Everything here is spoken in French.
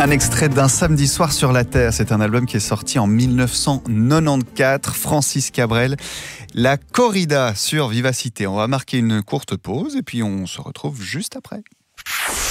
Un extrait d'un samedi soir sur la Terre. C'est un album qui est sorti en 1994. Francis Cabrel, la corrida sur Vivacité. On va marquer une courte pause et puis on se retrouve juste après.